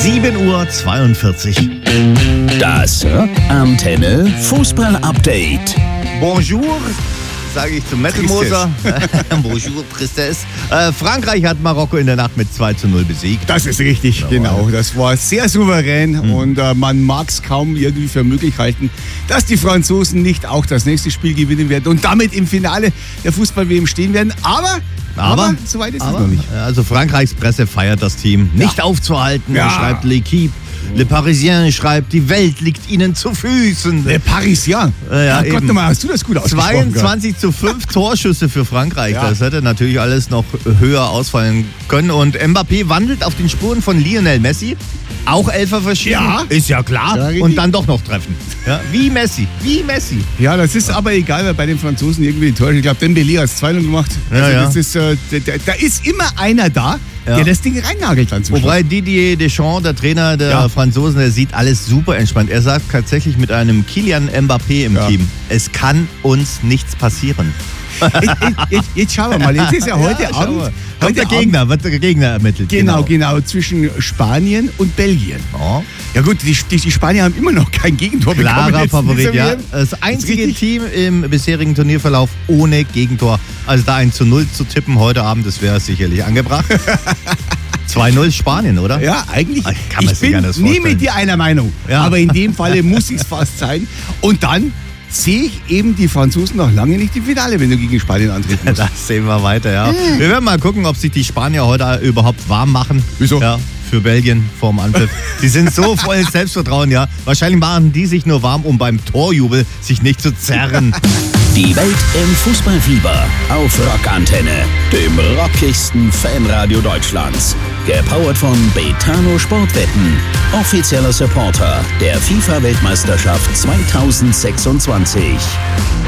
7:42 Uhr. Das Rockantenne Fußball-Update. Bonjour, sage ich zum Metal-Moser. Bonjour, Tristesse. Frankreich hat Marokko in der Nacht mit 2:0 besiegt. Das ist richtig, genau. Das war sehr souverän und man mag es kaum irgendwie für möglich halten, dass die Franzosen nicht auch das nächste Spiel gewinnen werden und damit im Finale der Fußball-WM stehen werden. Aber so weit ist es noch nicht. Also Frankreichs Presse feiert das Team. Nicht aufzuhalten, Ja. schreibt L'Équipe. Le Parisien schreibt, die Welt liegt ihnen zu Füßen. Der Parisien. Ja, Gott, eben. nochmal, hast du das gut ausgesprochen? 22:5 Torschüsse für Frankreich. Ja. Das hätte natürlich alles noch höher ausfallen können. Und Mbappé wandelt auf den Spuren von Lionel Messi. Auch Elfer verschieden. Ja. Ist ja klar. Ja, richtig. Und dann doch noch treffen. Ja, wie Messi. Ja, das ist aber egal, weil bei den Franzosen irgendwie die Tore. Ich glaube, Dembélé hat es 2-0 gemacht. Ja, ja. Das ist, da ist immer einer da, Ja. der das Ding reinnagelt dann zum Wobei Didier Deschamps, der Trainer der Franzosen, der sieht alles super entspannt. Er sagt tatsächlich mit einem Kylian Mbappé im Team, es kann uns nichts passieren. Jetzt schauen wir mal. Jetzt ist ja heute Abend. Wird der Gegner ermittelt. Genau, zwischen Spanien und Belgien. Oh. Ja gut, die Spanier haben immer noch kein Gegentor bekommen. Klarer jetzt in Favorit, dieser ja. WM. Das einzige richtig. Team im bisherigen Turnierverlauf ohne Gegentor. Also da ein 0 zu tippen heute Abend, das wäre sicherlich angebracht. 2:0 Spanien, oder? Ja, eigentlich. Kann man Ich sich bin anders nie vorstellen. mit dir einer Meinung. Ja. Aber in dem Falle muss es fast sein. Und dann sehe ich eben die Franzosen noch lange nicht im Finale, wenn du gegen Spanien antreten musst. Das sehen wir weiter, ja. Wir werden mal gucken, ob sich die Spanier heute überhaupt warm machen. Wieso? Ja, für Belgien vorm Anpfiff. Die sind so voll Selbstvertrauen, ja. Wahrscheinlich machen die sich nur warm, um beim Torjubel sich nicht zu zerren. Die Welt im Fußballfieber auf Rockantenne, dem rockigsten Fanradio Deutschlands. Gepowert von Betano Sportwetten, offizieller Supporter der FIFA-Weltmeisterschaft 2026.